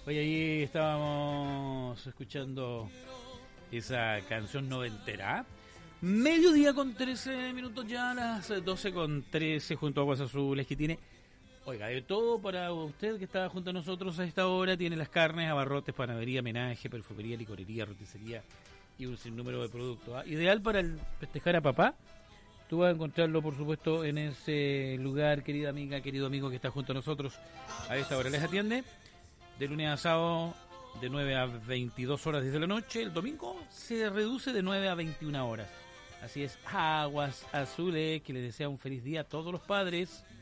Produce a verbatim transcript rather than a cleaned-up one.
Hoy ahí estábamos escuchando esa canción noventera. Mediodía con trece minutos ya, las doce con trece junto a Aguas Azules, que tiene, oiga, de todo para usted que está junto a nosotros a esta hora. Tiene las carnes, abarrotes, panadería, menaje, perfumería, licorería, roticería y un sinnúmero de productos, ¿eh? Ideal para el festejar a papá. Tú vas a encontrarlo, por supuesto, en ese lugar, querida amiga, querido amigo que está junto a nosotros a esta hora. Les atiende de lunes a sábado de nueve a veintidós horas desde la noche. El domingo se reduce de nueve a veintiuna horas. Así es, Aguas Azules, que les desea un feliz día a todos los padres.